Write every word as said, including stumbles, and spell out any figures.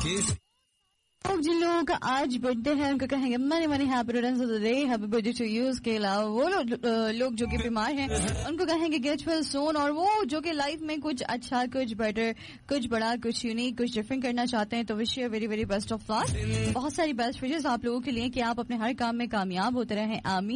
लोग जिन लोगों का आज बर्थडे है उनको कहेंगे money money happy returns of the day, happy birthday to you. उसके अलावा वो लो, लोग जो कि बीमार हैं उनको कहेंगे गेट वेल सून। और वो जो कि लाइफ में कुछ अच्छा, कुछ बेटर, कुछ बड़ा, कुछ यूनिक, कुछ डिफरेंट करना चाहते हैं, तो wish you very very best of luck. बहुत सारी बेस्ट विशेस आप लोगों के लिए कि आप अपने हर काम में कामयाब होते रहें। आमीन।